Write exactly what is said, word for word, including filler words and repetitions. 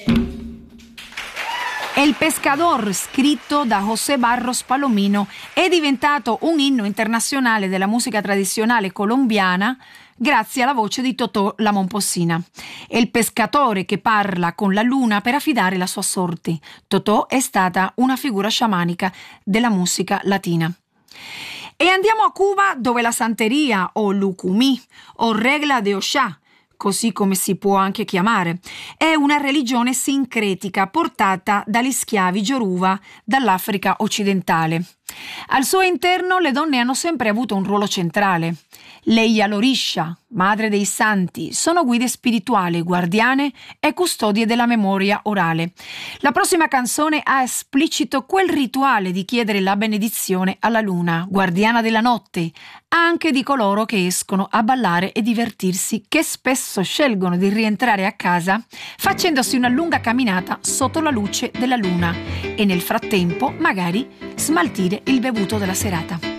El Pescador, scritto da José Barros Palomino, è diventato un inno internazionale della musica tradizionale colombiana grazie alla voce di Totò la Momposina. È il pescatore che parla con la luna per affidare la sua sorte. Totò è stata una figura sciamanica della musica latina. E andiamo a Cuba, dove la santeria o lucumí o regla de Oshá, così come si può anche chiamare, è una religione sincretica portata dagli schiavi Yoruba dall'Africa occidentale. Al suo interno le donne hanno sempre avuto un ruolo centrale. Le Yalorisha, madre dei santi, sono guide spirituali, guardiane e custodie della memoria orale. La prossima canzone ha esplicito quel rituale di chiedere la benedizione alla luna, guardiana della notte, anche di coloro che escono a ballare e divertirsi, che spesso scelgono di rientrare a casa facendosi una lunga camminata sotto la luce della luna e nel frattempo magari smaltire il bevuto della serata.